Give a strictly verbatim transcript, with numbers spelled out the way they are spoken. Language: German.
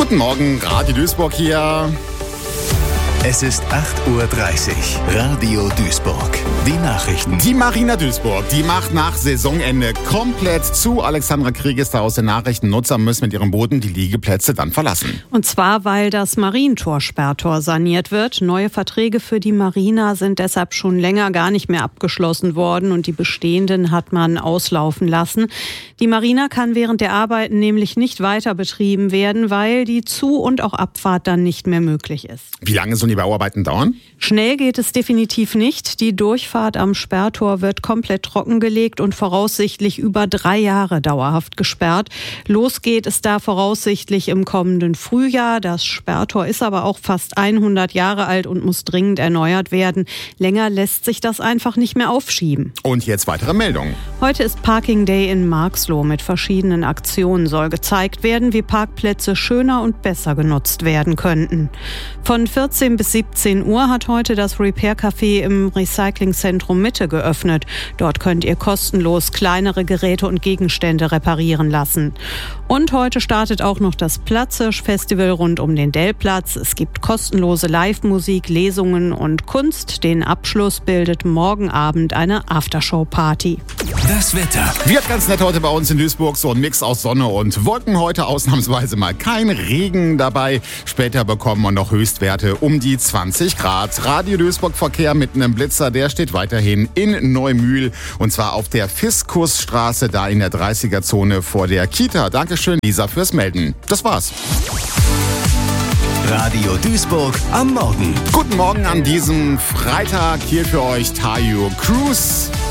Guten Morgen, Radio Duisburg hier. Es ist acht Uhr dreißig. Radio Duisburg. Die Nachrichten. Die Marina Duisburg, die macht nach Saisonende komplett zu. Alexandra Krieg ist da aus den Nachrichten. Nutzer müssen mit ihren Booten die Liegeplätze dann verlassen. Und zwar, weil das Marientor-Sperrtor saniert wird. Neue Verträge für die Marina sind deshalb schon länger gar nicht mehr abgeschlossen worden und die bestehenden hat man auslaufen lassen. Die Marina kann während der Arbeiten nämlich nicht weiter betrieben werden, weil die Zu- und auch Abfahrt dann nicht mehr möglich ist. Wie lange sollen die Bauarbeiten dauern? Schnell geht es definitiv nicht. Die Durchfahrt am Sperrtor wird komplett trockengelegt und voraussichtlich über drei Jahre dauerhaft gesperrt. Los geht es da voraussichtlich im kommenden Frühjahr. Das Sperrtor ist aber auch fast hundert Jahre alt und muss dringend erneuert werden. Länger lässt sich das einfach nicht mehr aufschieben. Und jetzt weitere Meldungen. Heute ist Parking Day in Marxloh. Mit verschiedenen Aktionen soll gezeigt werden, wie Parkplätze schöner und besser genutzt werden könnten. Von vierzehn bis siebzehn Uhr hat heute das Repair Café im Recyclingzentrum Mitte geöffnet. Dort könnt ihr kostenlos kleinere Geräte und Gegenstände reparieren lassen. Und heute startet auch noch das Platzhirsch-Festival rund um den Dellplatz. Es gibt kostenlose Live-Musik, Lesungen und Kunst. Den Abschluss bildet morgen Abend eine Aftershow-Party. Das Wetter. Wird ganz nett heute bei uns in Duisburg. So ein Mix aus Sonne und Wolken. Heute ausnahmsweise mal kein Regen dabei. Später bekommen wir noch Höchstwerte um die zwanzig Grad. Radio Duisburg Verkehr mit einem Blitzer, der steht weiterhin in Neumühl. Und zwar auf der Fiskusstraße, da in der dreißiger-Zone vor der Kita. Dankeschön, Lisa, fürs Melden. Das war's. Radio Duisburg am Morgen. Guten Morgen an diesem Freitag. Hier für euch Tayo Cruz.